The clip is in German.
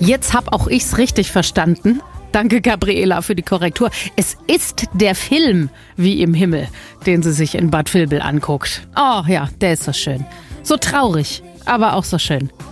Jetzt hab auch ich's richtig verstanden. Danke, Gabriela, für die Korrektur. Es ist der Film Wie im Himmel, den sie sich in Bad Vilbel anguckt. Oh ja, der ist so schön. So traurig, aber auch so schön.